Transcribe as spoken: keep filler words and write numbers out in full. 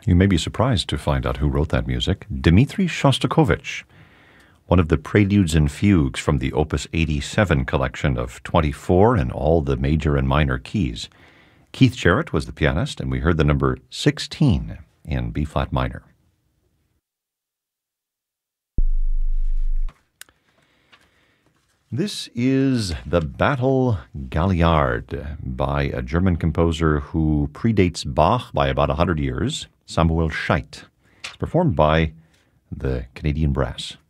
You may be surprised to find out who wrote that music. Dmitri Shostakovich, one of the preludes and fugues from the Opus eighty-seven collection of twenty-four in all the major and minor keys. Keith Jarrett was the pianist, and we heard the number sixteen in B-flat minor. This is The Battle Galliard by a German composer who predates Bach by about one hundred years, Samuel Scheidt. It's performed by the Canadian Brass.